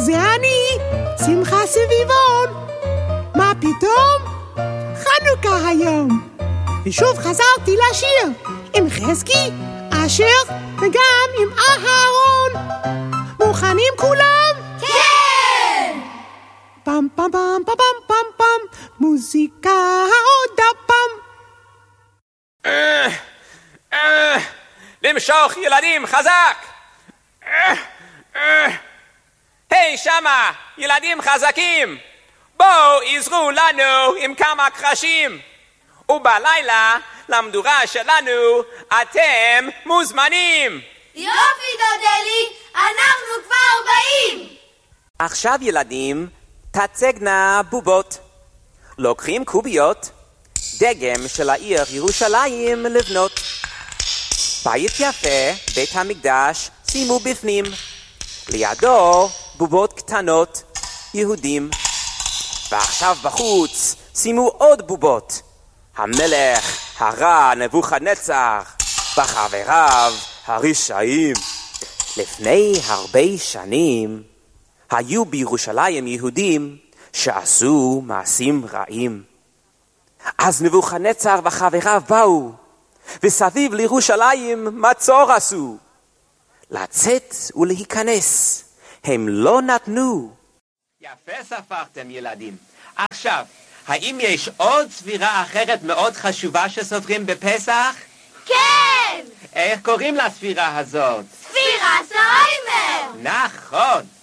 זה אני, שמחה סביבון. מה פתאום? חנוכה היום. ושוב חזרתי לשיר עם חזקי, אשר וגם עם אהרון. מוכנים כולם? כן! פם פם פם פם פם פם פם, מוזיקה עוד הפעם. למשוך ילדים חזק! היי שמה, ילדים חזקים! בואו עזרו לנו עם כמה קרשים! ובלילה למדורה שלנו אתם מוזמנים! יופי דודלי, אנחנו כבר באים! עכשיו ילדים, תצגנה בובות. לוקחים קוביות, דגם של העיר ירושלים לבנות. בית יפה, בית המקדש, שימו בפנים. לידו בובות קטנות, יהודים. ועכשיו בחוץ, שימו עוד בובות. המלך הרע נבוכדנצר, וחבריו הרשעים. לפני הרבה שנים, היו בירושלים יהודים שעשו מעשים רעים. אז נבוכדנצר וחבריו באו, וסביב לירושלים מצור עשו. לצאת ולהיכנס, הם לא נתנו. יפה ספרתם ילדים. עכשיו, האם יש עוד ספירה אחרת מאוד חשובה שסופרים בפסח? כן! איך קוראים לספירה הזאת? ספירת העומר! נכון.